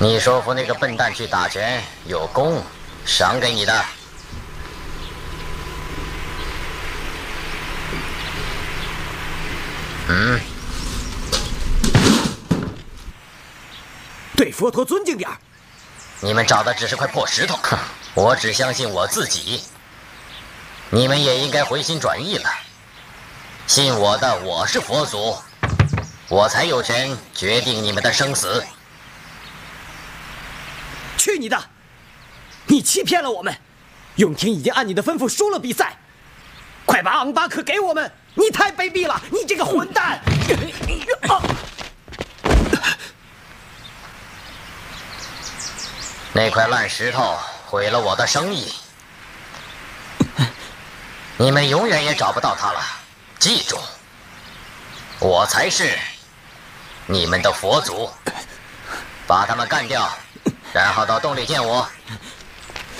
你说服那个笨蛋去打拳有功，赏给你的。 对佛陀尊敬点儿。 你们找的只是块破石头，我只相信我自己。你们也应该回心转意了。信我的，我是佛祖，我才有权决定你们的生死。 去你的！你欺骗了我们！永天已经按你的吩咐输了比赛，快把昂巴克给我们！你太卑鄙了，你这个混蛋！ 那块烂石头毁了我的生意，你们永远也找不到它了。记住，我才是你们的佛祖。把他们干掉，然后到洞里见我。